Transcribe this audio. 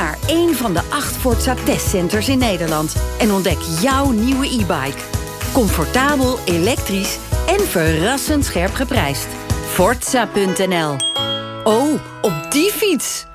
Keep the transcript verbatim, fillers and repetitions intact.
naar één van de acht Forza testcenters in Nederland en ontdek jouw nieuwe e-bike. Comfortabel, elektrisch en verrassend scherp geprijsd. Forza punt n l. Oh, op die fiets!